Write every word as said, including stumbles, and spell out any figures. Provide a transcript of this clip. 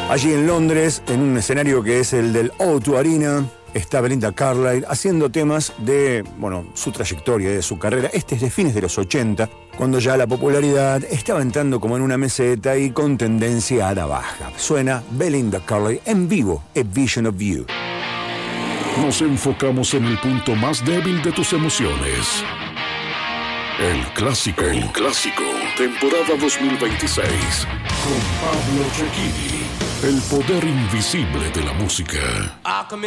Allí en Londres, en un escenario que es el del O dos Arena, está Belinda Carlisle haciendo temas de, bueno, su trayectoria, de su carrera. Este es de fines de los ochenta, cuando ya la popularidad estaba entrando como en una meseta y con tendencia a la baja. Suena Belinda Carlisle en vivo, A Vision of You. Nos enfocamos en el punto más débil de tus emociones. El clásico. El clásico. Temporada dos mil veintiséis. Con Pablo Cecchini. El poder invisible de la música.